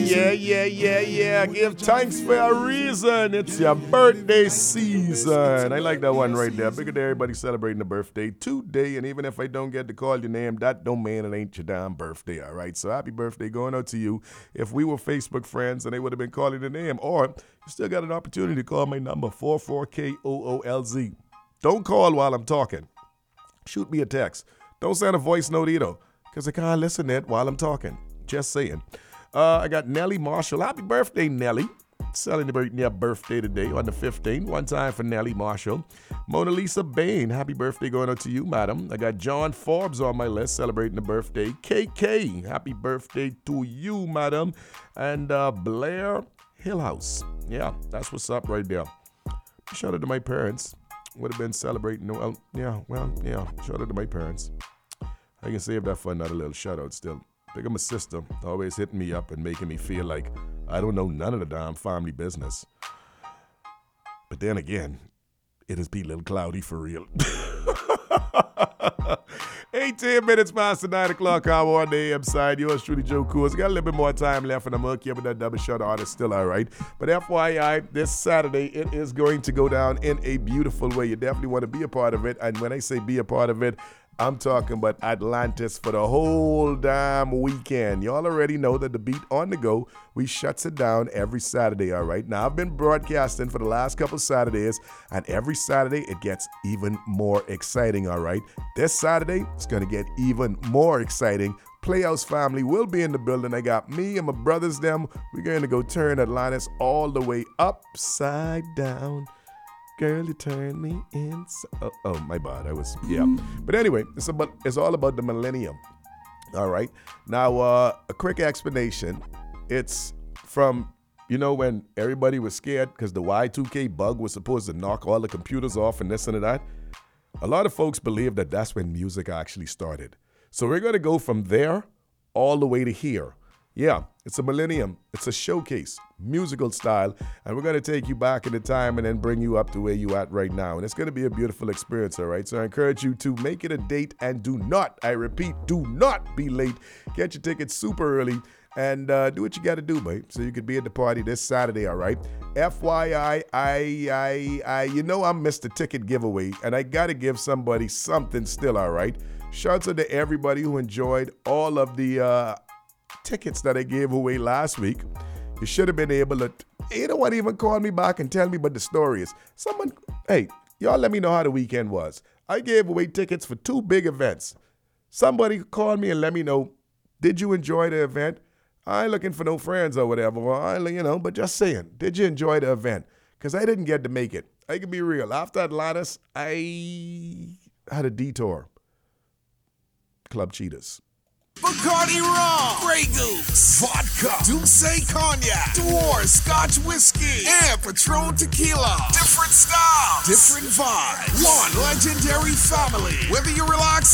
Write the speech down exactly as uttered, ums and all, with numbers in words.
yeah, yeah, yeah, yeah. Give thanks for a reason. It's your birthday season. I like that one right there. Bigger to everybody celebrating the birthday today. And even if I don't get to call your name, that don't mean it ain't your damn birthday, all right? So happy birthday going out to you. If we were Facebook friends, and they would have been calling the name. Or you still got an opportunity to call my number, four four K O O L Z. Don't call while I'm talking. Shoot me a text. Don't send a voice note either, because I can't listen to it while I'm talking. Just saying. Uh, I got Nellie Marshall. Happy birthday, Nellie. Celebrating your birthday today on the fifteenth. One time for Nellie Marshall. Mona Lisa Bain. Happy birthday going out to you, madam. I got John Forbes on my list celebrating the birthday. K K. Happy birthday to you, madam. And uh, Blair Hillhouse. Yeah, that's what's up right there. Shout out to my parents. Would have been celebrating. Well, yeah, well, yeah. Shout out to my parents. I can save that for another little shout out still. Big of my sister, always hitting me up and making me feel like I don't know none of the damn family business. But then again, it has been a little cloudy for real. eighteen minutes past the nine o'clock hour on the A M side. Yours truly, Joe Coors. Got a little bit more time left, and I'm going to keep that double shot on. It's still all right. But F Y I, this Saturday, it is going to go down in a beautiful way. You definitely want to be a part of it. And when I say be a part of it, I'm talking about Atlantis for the whole damn weekend. Y'all already know that the Beat on the Go, we shuts it down every Saturday, all right? Now, I've been broadcasting for the last couple Saturdays, and every Saturday it gets even more exciting, all right? This Saturday, it's going to get even more exciting. Playhouse family will be in the building. I got me and my brothers, them. We're going to go turn Atlantis all the way upside down. Girl, you turned me inside. Oh, oh, my bad. I was, yeah. But anyway, it's about it's all about the millennium. All right. Now, uh, a quick explanation. It's from, you know, when everybody was scared because the Y two K bug was supposed to knock all the computers off and this and that. A lot of folks believe that that's when music actually started. So we're going to go from there all the way to here. Yeah, it's a millennium. It's a showcase, musical style, and we're going to take you back in the time and then bring you up to where you at right now. And it's going to be a beautiful experience, all right? So I encourage you to make it a date and do not, I repeat, do not be late. Get your tickets super early and uh, do what you got to do, babe, so you could be at the party this Saturday, all right? F Y I, I, I, I, you know I'm Mister Ticket Giveaway, and I got to give somebody something still, all right? Shouts out to everybody who enjoyed all of the uh, tickets that I gave away last week. You should have been able to, you know what, even call me back and tell me what the story is. Someone, hey, y'all let me know how the weekend was. I gave away tickets for two big events. Somebody called me and let me know, did you enjoy the event? I ain't looking for no friends or whatever, or I, you know, but just saying, did you enjoy the event? Because I didn't get to make it. I can be real. After Atlantis, I had a detour. Club Cheetahs. Bacardi Rum, Grey Goose, Vodka, Douce Cognac, Dwarf Scotch Whiskey, and Patron Tequila. Different styles, different vibes, one legendary family. Whether you relax